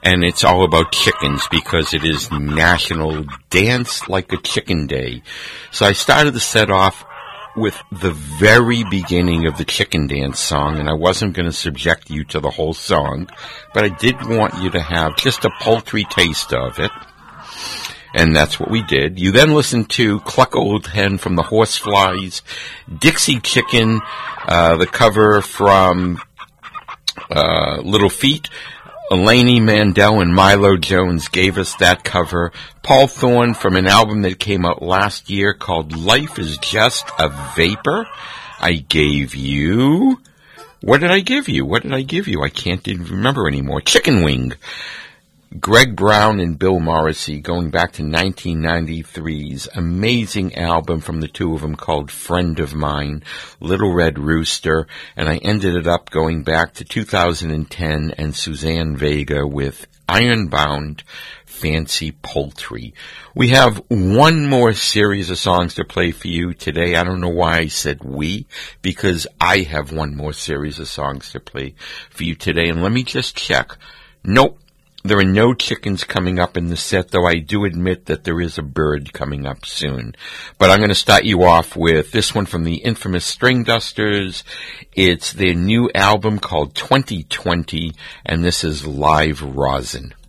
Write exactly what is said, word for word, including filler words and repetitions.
And it's all about chickens because it is National Dance Like a Chicken Day. So I started the set off with the very beginning of the chicken dance song, and I wasn't going to subject you to the whole song, but I did want you to have just a paltry taste of it. And that's what we did. You then listened to Cluck Old Hen from the Horseflies, Dixie Chicken, uh, the cover from uh, Little Feat. Lainey Mandel and Milo Jones gave us that cover. Paul Thorne from an album that came out last year called Life is Just a Vapor. I gave you... What did I give you? What did I give you? I can't even remember anymore. Chicken Wing. Greg Brown and Bill Morrissey, going back to nineteen ninety-three's amazing album from the two of them called Friend of Mine, Little Red Rooster, and I ended it up going back to two thousand ten and Suzanne Vega with Ironbound Fancy Poultry. We have one more series of songs to play for you today. I don't know why I said we, because I have one more series of songs to play for you today, and let me just check. Nope. There are no chickens coming up in the set, though I do admit that there is a bird coming up soon. But I'm going to start you off with this one from the infamous String Dusters. It's their new album called twenty twenty, and this is Live Rosin.